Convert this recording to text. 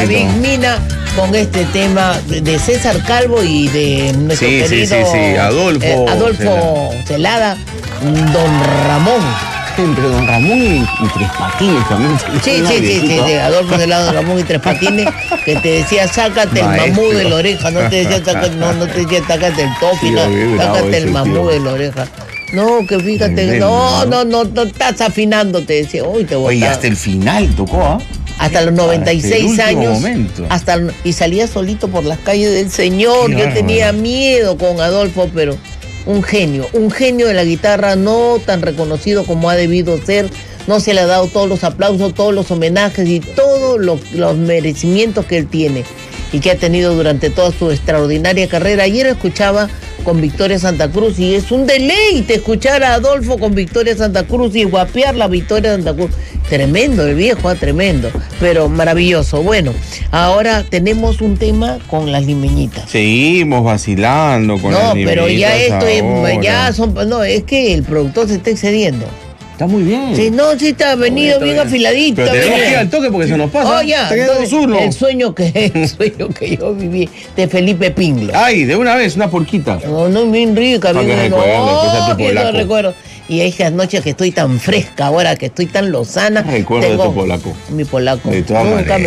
David Mina con este tema de César Calvo y de nuestro querido Adolfo Celada, Don Ramón. Entre Don Ramón y Tres Patines también. Sí, Adolfo Celada, Don Ramón y Tres Patines, que te decía, sácate el mamú de la oreja, no te decía, sácate el topi, sácate el mamú de la oreja. No, que fíjate, no estás afinando, te decía, uy, te voy a... Oye, hasta el final tocó, ¿ah? Hasta los 96 años. Momento. Y salía solito por las calles del Señor. Yo tenía miedo con Adolfo, pero un genio de la guitarra, no tan reconocido como ha debido ser. No se le ha dado todos los aplausos, todos los homenajes y todos los merecimientos que él tiene y que ha tenido durante toda su extraordinaria carrera. Ayer escuchaba con Victoria Santa Cruz y es un deleite escuchar a Adolfo con Victoria Santa Cruz y guapear la Victoria Santa Cruz. Tremendo el viejo, tremendo, pero maravilloso. Bueno, ahora tenemos un tema con las limeñitas. Seguimos vacilando con las limeñitas. No, pero ya es que el productor se está excediendo. Está muy bien. Sí, está venido bien afiladito. Pero tenemos que ir al toque porque se nos pasa. Está quedando uno. El sueño que yo viví de Felipe Pinglo. Ay, de una vez, una porquita. No, bien rica, bien recuerdo. Y esas noches que estoy tan fresca, ahora que estoy tan lozana. Recuerdo de tu polaco. Mi polaco. De todas maneras.